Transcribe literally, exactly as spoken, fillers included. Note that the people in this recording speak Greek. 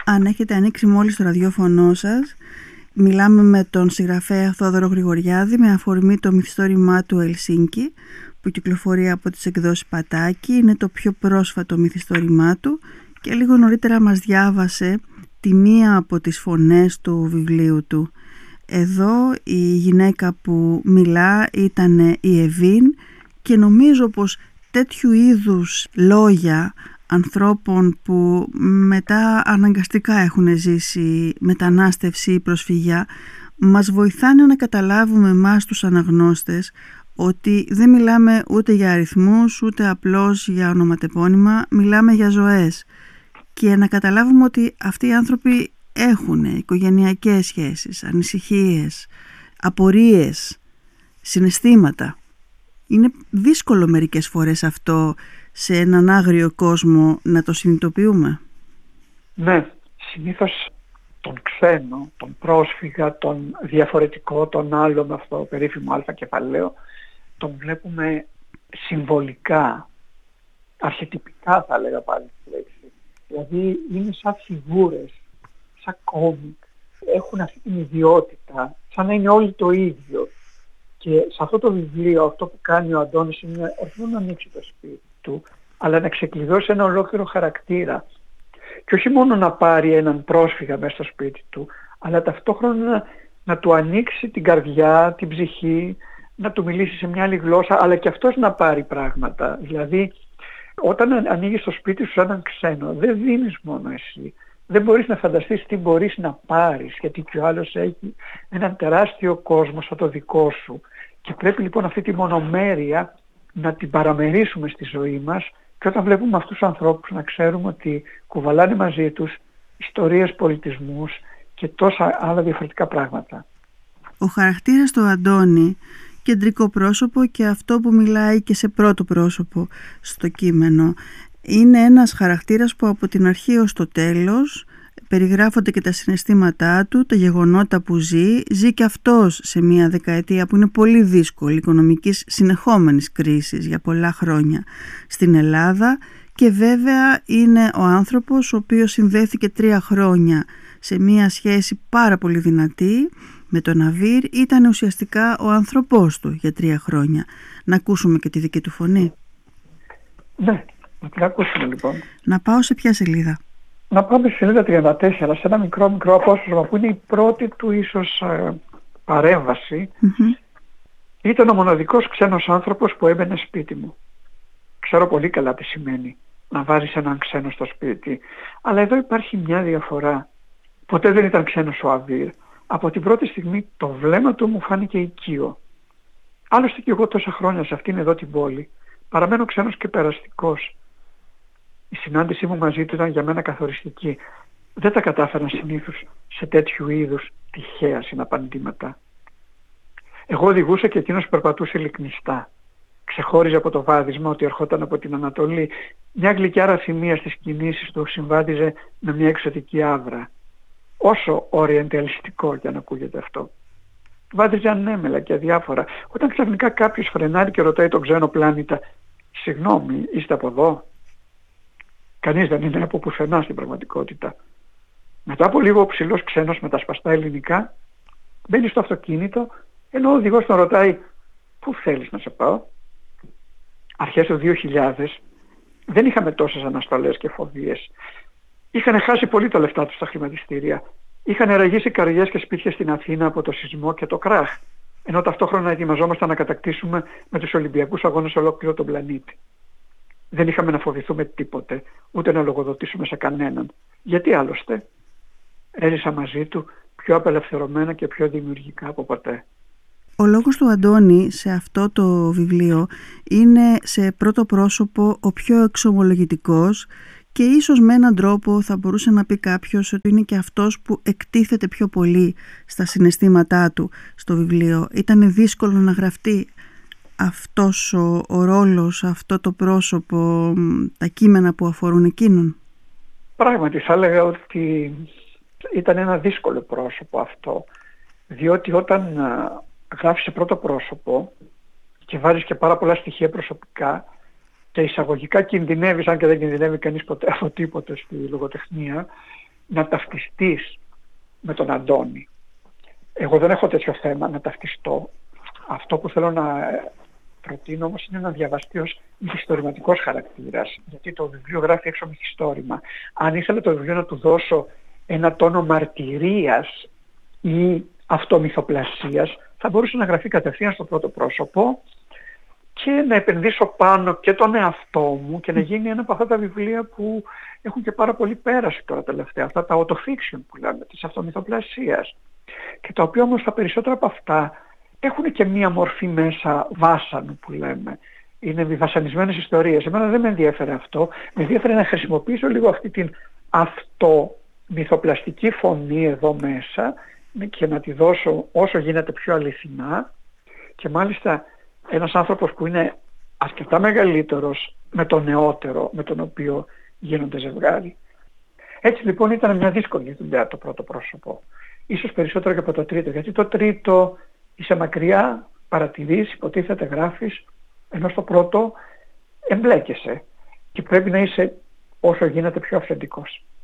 Αν έχετε ανοίξει μόλις το ραδιόφωνο σας, μιλάμε με τον συγγραφέα Θόδωρο Γρηγοριάδη με αφορμή το μυθιστόρημά του Ελσίνκι, που κυκλοφορεί από τις εκδόσεις Πατάκη. Είναι το πιο πρόσφατο μυθιστόρημά του και λίγο νωρίτερα μας διάβασε τη μία από τις φωνές του βιβλίου του. Εδώ η γυναίκα που μιλά ήταν η Εβίν και νομίζω πως τέτοιου είδους λόγια ανθρώπων που μετά αναγκαστικά έχουν ζήσει μετανάστευση ή προσφυγιά μας βοηθάνε να καταλάβουμε εμάς τους αναγνώστες ότι δεν μιλάμε ούτε για αριθμούς ούτε απλώς για ονοματεπώνυμα, μιλάμε για ζωές και να καταλάβουμε ότι αυτοί οι άνθρωποι έχουν οικογενειακές σχέσεις, ανησυχίες, απορίες, συναισθήματα. Είναι δύσκολο μερικές φορές αυτό σε έναν άγριο κόσμο να το συνειδητοποιούμε. Ναι, συνήθως τον ξένο, τον πρόσφυγα, τον διαφορετικό, τον άλλο με αυτό το περίφημο αλφα κεφαλαίο, τον βλέπουμε συμβολικά, αρχετυπικά θα έλεγα πάλι τη λέξη. Δηλαδή είναι σαν φιγούρες, σαν κόμικ, έχουν αυτή την ιδιότητα, σαν να είναι όλοι το ίδιο. Και σε αυτό το βιβλίο αυτό που κάνει ο Αντώνης είναι όχι να ανοίξει το σπίτι του, αλλά να ξεκλειδώσει ένα ολόκληρο χαρακτήρα. Και όχι μόνο να πάρει έναν πρόσφυγα μέσα στο σπίτι του, αλλά ταυτόχρονα να, να του ανοίξει την καρδιά, την ψυχή, να του μιλήσει σε μια άλλη γλώσσα, αλλά και αυτός να πάρει πράγματα. Δηλαδή, όταν ανοίγεις το σπίτι σου σε έναν ξένο, δεν δίνεις μόνο εσύ. Δεν μπορείς να φανταστείς τι μπορείς να πάρεις, γιατί και ο άλλος έχει έναν τεράστιο κόσμο σαν το δικό σου. Και πρέπει λοιπόν αυτή τη μονομέρεια να την παραμερίσουμε στη ζωή μας και όταν βλέπουμε αυτούς τους ανθρώπους να ξέρουμε ότι κουβαλάνε μαζί τους ιστορίες, πολιτισμούς και τόσα άλλα διαφορετικά πράγματα. Ο χαρακτήρας του Αντώνη, κεντρικό πρόσωπο και αυτό που μιλάει και σε πρώτο πρόσωπο στο κείμενο, είναι ένας χαρακτήρας που από την αρχή ως το τέλος περιγράφονται και τα συναισθήματά του, τα γεγονότα που ζει. Ζει και αυτός σε μια δεκαετία που είναι πολύ δύσκολη, οικονομικής συνεχόμενης κρίσης για πολλά χρόνια στην Ελλάδα και βέβαια είναι ο άνθρωπος ο οποίος συνδέθηκε τρία χρόνια σε μια σχέση πάρα πολύ δυνατή με τον Αβίρ. Ήταν ουσιαστικά ο άνθρωπός του για τρία χρόνια. Να ακούσουμε και τη δική του φωνή. Ναι. Να την ακούσουμε λοιπόν. Να πάω σε ποια σελίδα? Να πάμε στη σελίδα τριάντα τέσσερα, σε ένα μικρό μικρό απόσπασμα που είναι η πρώτη του ίσως ε, παρέμβαση. Mm-hmm. Ήταν ο μοναδικός ξένος άνθρωπος που έμπαινε σπίτι μου. Ξέρω πολύ καλά τι σημαίνει να βάζεις έναν ξένο στο σπίτι. Αλλά εδώ υπάρχει μια διαφορά. Ποτέ δεν ήταν ξένος ο Αβίρ. Από την πρώτη στιγμή το βλέμμα του μου φάνηκε οικείο. Άλλωστε και εγώ τόσα χρόνια σε αυτήν εδώ την πόλη παραμένω ξένος και περαστικός. Η συνάντησή μου μαζί του ήταν για μένα καθοριστική. Δεν τα κατάφεραν συνήθως σε τέτοιου είδους τυχαία συναπαντήματα. Εγώ οδηγούσα και εκείνος περπατούσε λυκνιστά. Ξεχώριζε από το βάδισμα ότι ερχόταν από την Ανατολή. Μια γλυκιά ραθυμία στις κινήσεις του συμβάδιζε με μια εξωτική άβρα. Όσο οριενταλιστικό κι αν ακούγεται αυτό. Βάδιζε ανέμελα και αδιάφορα. Όταν ξαφνικά κάποιος φρενάρει και ρωτάει τον ξένο πλάνητα, «Συγγνώμη, είστε από εδώ?» Κανείς δεν είναι από πουθενά στην πραγματικότητα. Μετά από λίγο ο ψηλός ξένος με τα σπαστά ελληνικά μπαίνει στο αυτοκίνητο, ενώ ο οδηγός τον ρωτάει, «Πού θέλεις να σε πάω?» Αρχές του δύο χιλιάδες δεν είχαμε τόσες αναστολές και φοβίες. Είχαν χάσει πολύ τα λεφτά τους στα χρηματιστήρια. Είχαν ραγίσει καριές και σπίτια στην Αθήνα από το σεισμό και το κράχ, ενώ ταυτόχρονα ετοιμαζόμασταν να κατακτήσουμε με τους Ολυμπιακούς Αγώνες ολόκληρο τον πλανήτη. Δεν είχαμε να φοβηθούμε τίποτε, ούτε να λογοδοτήσουμε σε κανέναν. Γιατί άλλωστε? Έζησα μαζί του πιο απελευθερωμένα και πιο δημιουργικά από ποτέ. Ο λόγος του Αντώνη σε αυτό το βιβλίο είναι σε πρώτο πρόσωπο ο πιο εξομολογητικός και ίσως με έναν τρόπο θα μπορούσε να πει κάποιος ότι είναι και αυτός που εκτίθεται πιο πολύ στα συναισθήματά του στο βιβλίο. Ήταν δύσκολο να γραφτεί αυτός ο, ο ρόλος, αυτό το πρόσωπο, τα κείμενα που αφορούν εκείνον? Πράγματι θα έλεγα ότι ήταν ένα δύσκολο πρόσωπο αυτό, διότι όταν γράφεις σε πρώτο πρόσωπο και βάζεις και πάρα πολλά στοιχεία προσωπικά και εισαγωγικά κινδυνεύεις, αν και δεν κινδυνεύει κανείς ποτέ από τίποτε στη λογοτεχνία, να ταυτιστείς με τον Αντώνη. Εγώ δεν έχω τέτοιο θέμα να ταυτιστώ. Αυτό που θέλω να προτείνω όμως είναι να διαβαστεί ως μυθιστορηματικός χαρακτήρας, γιατί το βιβλίο γράφει έξω μυθιστόρημα. Αν ήθελα το βιβλίο να του δώσω ένα τόνο μαρτυρίας ή αυτομυθοπλασίας, θα μπορούσε να γραφεί κατευθείαν στο πρώτο πρόσωπο και να επενδύσω πάνω και τον εαυτό μου και να γίνει ένα από αυτά τα βιβλία που έχουν και πάρα πολύ πέραση τώρα τελευταία, αυτά τα autofiction που λέμε, της αυτομυθοπλασίας, και τα οποία όμως τα περισσότερα από αυτά έχουν και μία μορφή μέσα βάσανου που λέμε. Είναι βιβασανισμένες ιστορίες. Εμένα δεν με ενδιαφέρει αυτό. Με ενδιαφέρει να χρησιμοποιήσω λίγο αυτή την αυτομυθοπλαστική φωνή εδώ μέσα και να τη δώσω όσο γίνεται πιο αληθινά, και μάλιστα ένας άνθρωπος που είναι αρκετά μεγαλύτερος με τον νεότερο με τον οποίο γίνονται ζευγάρι. Έτσι λοιπόν ήταν μια δύσκολη δουλειά το πρώτο πρόσωπο. Ίσως περισσότερο και από το τρίτο, γιατί το τρίτο είσαι μακριά, παρατηρείς, υποτίθεται γράφεις, ενώ στο πρώτο εμπλέκεσαι και πρέπει να είσαι όσο γίνεται πιο αυθεντικός.